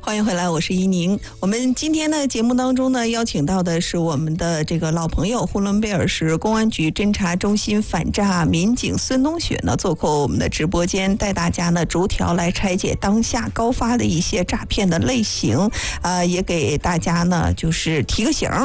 欢迎回来，我是依宁。我们今天的节目当中呢，邀请到的是我们的这个老朋友，呼伦贝尔市公安局侦查中心反诈民警孙东雪呢，做客我们的直播间，带大家呢逐条来拆解当下高发的一些诈骗的类型，也给大家呢就是提个醒。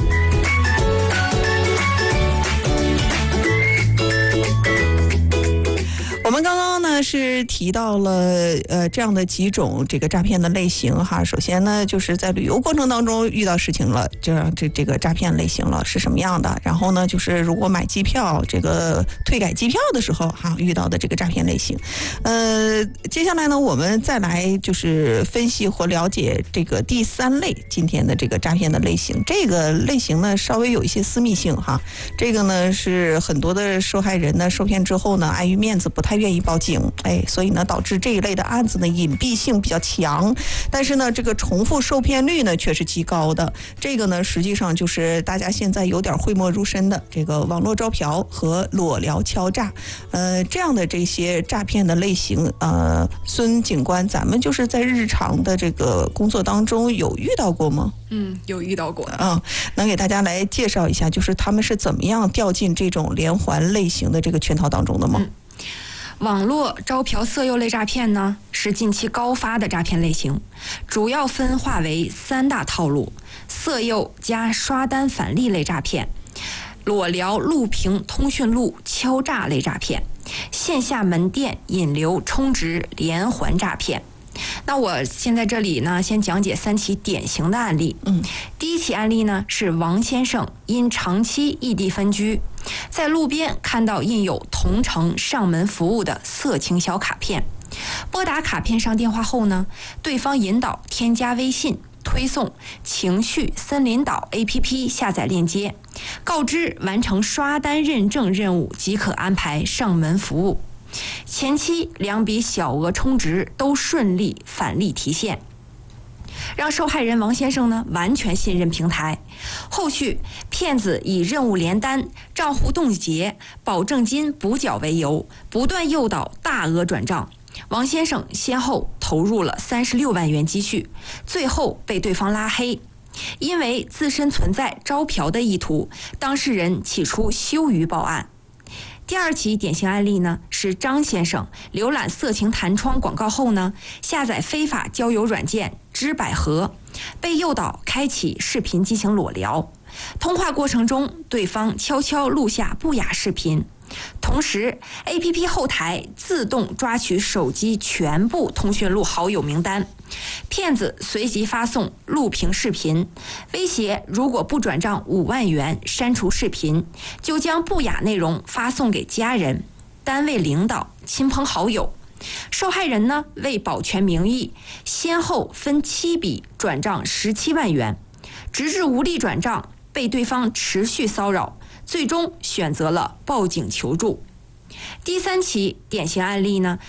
我们刚刚呢是提到了这样的几种这个诈骗的类型哈。首先呢就是在旅游过程当中遇到事情了，这个诈骗类型了是什么样的？然后呢就是如果买机票这个退改机票的时候哈遇到的这个诈骗类型。接下来呢我们再来就是分析或了解这个第三类今天的这个诈骗的类型。这个类型呢稍微有一些私密性哈，这个呢是很多的受害人呢受骗之后呢碍于面子不太愿意报警，所以呢导致这一类的案子呢隐蔽性比较强，但是呢这个重复受骗率呢却是极高的。这个呢实际上就是大家现在有点讳莫如深的这个网络招嫖和裸聊敲诈，这样的这些诈骗的类型，孙警官，咱们就是在日常的这个工作当中有遇到过吗？ 有遇到过。 能给大家来介绍一下，就是他们是怎么样掉进这种连环类型的这个圈套当中的吗？ 网络招嫖色诱类诈骗呢，是近期高发的诈骗类型，主要分化为3大套路：色诱加刷单返利类诈骗，裸聊录屏通讯录敲诈类诈骗，线下门店引流充值连环诈骗。那我现在这里呢，先讲解3起典型的案例。第一起案例呢是王先生因长期异地分居，在路边看到印有同城上门服务的色情小卡片，拨打卡片上电话后呢，对方引导添加微信，推送情绪森林岛 APP 下载链接，告知完成刷单认证任务即可安排上门服务。前期2笔小额充值都顺利返利提现，让受害人王先生呢完全信任平台。后续骗子以任务连单、账户冻结、保证金补缴为由，不断诱导大额转账。王先生先后投入了36万元积蓄，最后被对方拉黑。因为自身存在招嫖的意图，当事人起初羞于报案。第2起典型案例呢是张先生浏览色情弹窗广告后呢，下载非法交友软件知百合，被诱导开启视频进行裸聊。通话过程中，对方悄悄录下不雅视频，同时 APP 后台自动抓取手机全部通讯录好友名单，骗子随即发送录屏视频，威胁如果不转账5万元删除视频，就将不雅内容发送给家人、单位领导、亲朋好友。受害人呢为保全名誉，先后分7笔转账17万元，直至无力转账，被对方持续骚扰，最终选择了报警求助。第3起典型案例呢